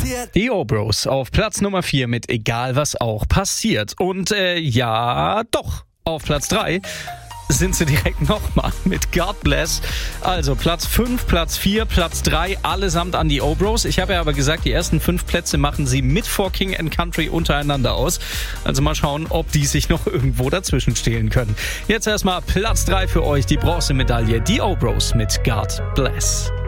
passiert. Die O-Bros auf Platz Nummer 4 mit Egal was auch passiert. Und ja, doch, auf Platz 3 sind sie direkt nochmal mit God Bless. Also Platz 5, Platz 4, Platz 3, allesamt an die O-Bros. Ich habe ja aber gesagt, die ersten 5 Plätze machen sie mit For King and Country untereinander aus. Also mal schauen, ob die sich noch irgendwo dazwischen stehlen können. Jetzt erstmal Platz 3 für euch, die Bronzemedaille, die O-Bros mit God Bless.